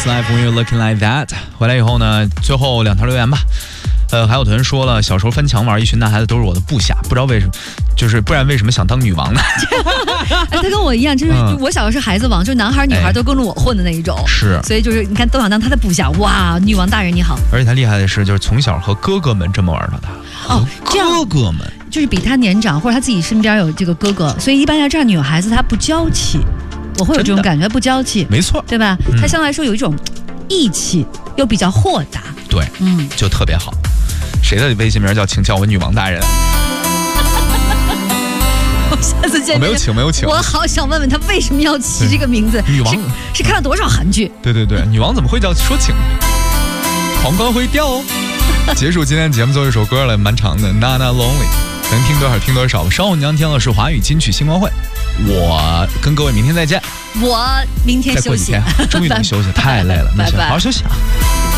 Life when you're looking like that。回来以后呢，最后2条留言吧。还有同学说了，小时候翻墙玩，一群男孩子都是我的部下，不知道为什么，就是不然为什么想当女王呢？ 他跟我一样，就是我小时候是孩子王，就是男孩女孩都跟着我混的那一种。 是， 所以就是你看都想当他的部下，哇，女王大人你好。 而且他厉害的是，就是从小和哥哥们这么玩到大。 哦，这样哥哥们就是比他年长，或者他自己身边有这个哥哥，所以一般要这样女孩子她不娇气，我会有这种感觉，不娇气， 没错， 对吧？她相对来说有一种义气，又比较豁达， 对，就特别好。谁的微信名叫请叫我女王大人？ 我下次见面没有请。 我好想问问他为什么要起这个名字？ 女王是看了多少韩剧？ 对，女王怎么会叫说请？皇冠会掉哦。结束今天节目，做一首歌了，蛮长的《Not Lonely》，能听多少听多少。稍后您听到的是华语金曲星光会，我跟各位明天再见。 我明天休息， 再过几天终于能休息，太累了， 拜拜， 好好休息啊。